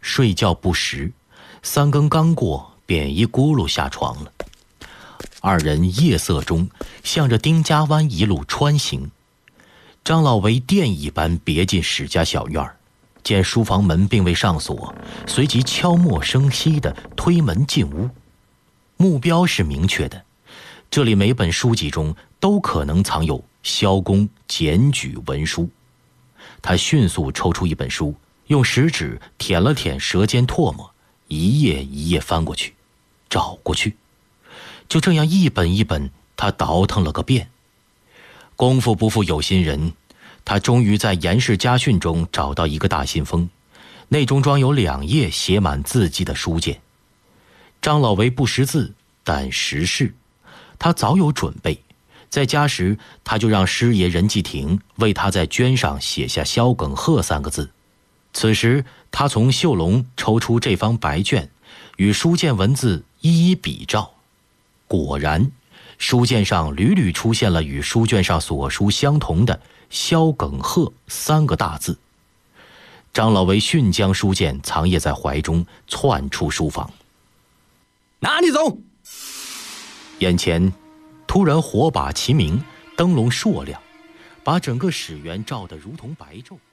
睡觉不实，3更刚过，便一咕噜下床了。二人夜色中向着丁家湾一路穿行。张老为电一般别进史家小院，见书房门并未上锁，随即悄默声息地推门进屋。目标是明确的，这里每本书籍中都可能藏有萧公检举文书。他迅速抽出一本书，用食指舔了舔舌尖唾沫，一页一页翻过去，找过去。就这样一本一本，他倒腾了个遍。功夫不负有心人，他终于在严氏家训中找到一个大信封，内中装有2页写满字迹的书件。张老为不识字，但识事，他早有准备。在家时，他就让师爷任继廷为他在绢上写下萧耿鹤3个字。此时他从绣笼抽出这方白卷，与书件文字一一比照。果然书件上屡屡出现了与书卷上所书相同的萧耿鹤3个大字。张老为迅将书件藏掖在怀中，窜出书房。 哪里走？ 眼前突然火把齐鸣，灯笼烁亮，把整个史园照得如同白昼。